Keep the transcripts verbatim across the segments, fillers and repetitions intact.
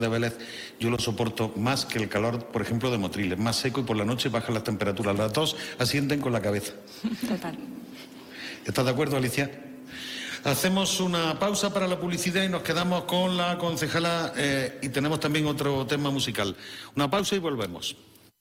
de Vélez yo lo soporto más que el calor, por ejemplo, de Motril. Es más seco y por la noche bajan las temperaturas. Las dos asienten con la cabeza. Total. ¿Estás de acuerdo, Alicia? Hacemos una pausa para la publicidad y nos quedamos con la concejala eh, y tenemos también otro tema musical. Una pausa y volvemos.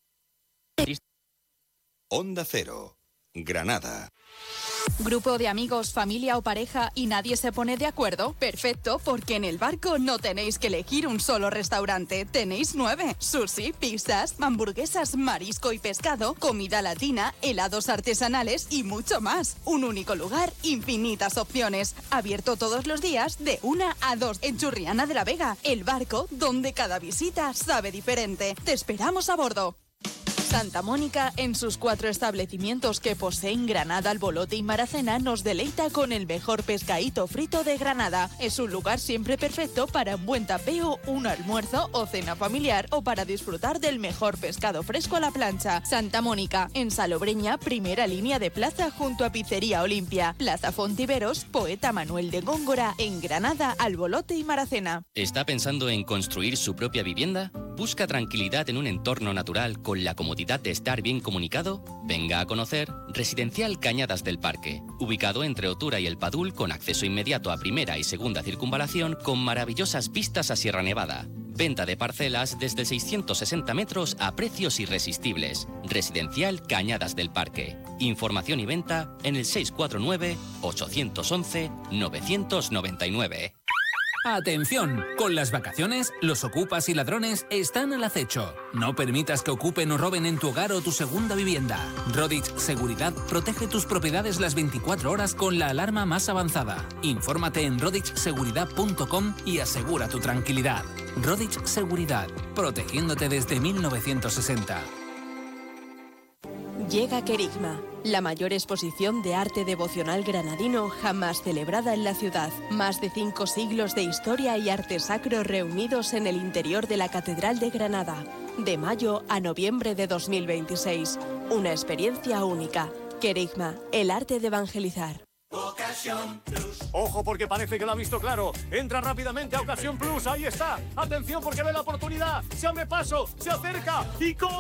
Onda Cero, Granada. ¿Grupo de amigos, familia o pareja y nadie se pone de acuerdo? Perfecto, porque en El Barco no tenéis que elegir un solo restaurante. Tenéis nueve. Sushi, pizzas, hamburguesas, marisco y pescado, comida latina, helados artesanales y mucho más. Un único lugar, infinitas opciones. Abierto todos los días de una a dos en Churriana de la Vega. El Barco, donde cada visita sabe diferente. Te esperamos a bordo. Santa Mónica, en sus cuatro establecimientos que poseen Granada, Albolote y Maracena, nos deleita con el mejor pescadito frito de Granada. Es un lugar siempre perfecto para un buen tapeo, un almuerzo o cena familiar o para disfrutar del mejor pescado fresco a la plancha. Santa Mónica, en Salobreña, primera línea de plaza junto a Pizzería Olimpia. Plaza Fontiveros, Poeta Manuel de Góngora, en Granada, Albolote y Maracena. ¿Está pensando en construir su propia vivienda? ¿Busca tranquilidad en un entorno natural con la comodidad de estar bien comunicado? Venga a conocer Residencial Cañadas del Parque, ubicado entre Otura y El Padul, con acceso inmediato a primera y segunda circunvalación, con maravillosas vistas a Sierra Nevada. Venta de parcelas desde seiscientos sesenta metros a precios irresistibles. Residencial Cañadas del Parque. Información y venta en el seis cuatro nueve, ocho once, nueve nueve nueve. ¡Atención! Con las vacaciones, los ocupas y ladrones están al acecho. No permitas que ocupen o roben en tu hogar o tu segunda vivienda. Rodich Seguridad protege tus propiedades las veinticuatro horas con la alarma más avanzada. Infórmate en rodich seguridad punto com y asegura tu tranquilidad. Rodich Seguridad, protegiéndote desde mil novecientos sesenta. Llega Querigma, la mayor exposición de arte devocional granadino jamás celebrada en la ciudad. Más de cinco siglos de historia y arte sacro reunidos en el interior de la Catedral de Granada. De mayo a noviembre de dos mil veintiséis. Una experiencia única. Querigma, el arte de evangelizar. Ocasión Plus. Ojo, porque parece que lo ha visto claro. Entra rápidamente a Ocasión Plus. Ahí está. Atención, porque ve la oportunidad. Se abre paso, se acerca y con...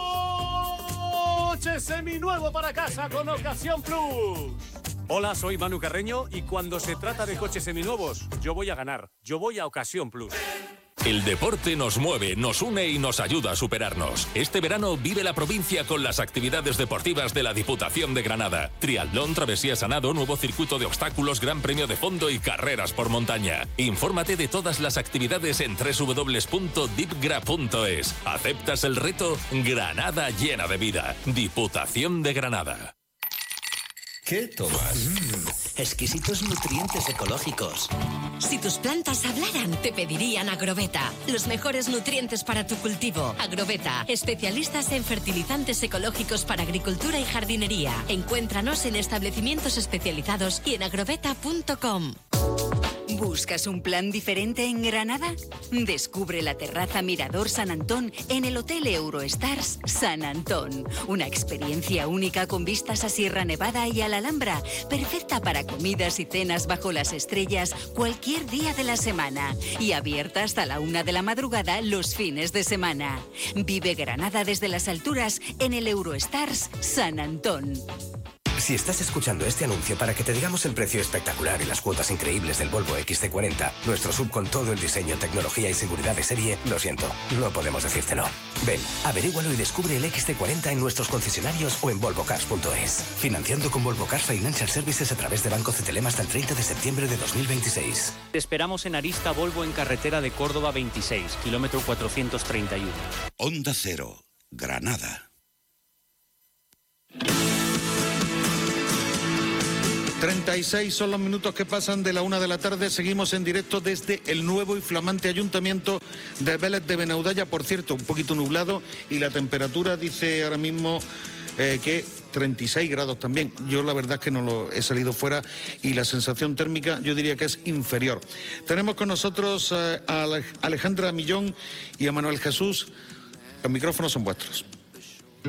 coche seminuevo para casa con Ocasión Plus. Hola, soy Manu Carreño y cuando se trata de coches seminuevos, yo voy a ganar. Yo voy a Ocasión Plus. El deporte nos mueve, nos une y nos ayuda a superarnos. Este verano vive la provincia con las actividades deportivas de la Diputación de Granada. Triatlón, travesía Sanado, nuevo circuito de obstáculos, gran premio de fondo y carreras por montaña. Infórmate de todas las actividades en doble u doble u doble u punto dipgra punto es. ¿Aceptas el reto? Granada llena de vida. Diputación de Granada. ¿Qué tomas? Mm, exquisitos nutrientes ecológicos. Si tus plantas hablaran, te pedirían Agroveta. Los mejores nutrientes para tu cultivo. Agroveta, especialistas en fertilizantes ecológicos para agricultura y jardinería. Encuéntranos en establecimientos especializados y en agroveta punto com. ¿Buscas un plan diferente en Granada? Descubre la terraza Mirador San Antón en el Hotel Eurostars San Antón. Una experiencia única con vistas a Sierra Nevada y a la Alhambra, perfecta para comidas y cenas bajo las estrellas cualquier día de la semana y abierta hasta la una de la madrugada los fines de semana. Vive Granada desde las alturas en el Eurostars San Antón. Si estás escuchando este anuncio para que te digamos el precio espectacular y las cuotas increíbles del Volvo equis ce cuarenta, nuestro sub con todo el diseño, tecnología y seguridad de serie, lo siento, no podemos decírtelo. Ven, averígualo y descubre el equis ce cuarenta en nuestros concesionarios o en volvo cars punto es. Financiando con Volvo Cars Financial Services a través de Banco Cetelem hasta el treinta de septiembre de dos mil veintiséis. Te esperamos en Arista Volvo en carretera de Córdoba veintiséis, kilómetro cuatrocientos treinta y uno. Onda Cero, Granada. treinta y seis son los minutos que pasan de la una de la tarde. Seguimos en directo desde el nuevo y flamante ayuntamiento de Vélez de Benaudalla. Por cierto, un poquito nublado y la temperatura dice ahora mismo eh, que treinta y seis grados también. Yo la verdad es que no lo he salido fuera y la sensación térmica yo diría que es inferior. Tenemos con nosotros eh, a Alejandra Millón y a Manuel Jesús. Los micrófonos son vuestros.